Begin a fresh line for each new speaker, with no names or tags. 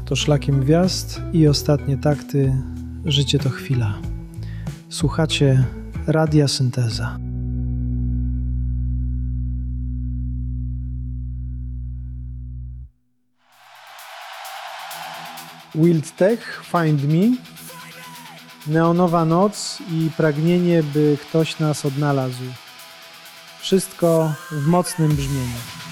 to Szlakiem Gwiazd i ostatnie takty Życie to chwila. Słuchacie Radia Synteza. Wild Tech, Find Me, neonowa noc i pragnienie, by ktoś nas odnalazł. Wszystko w mocnym brzmieniu.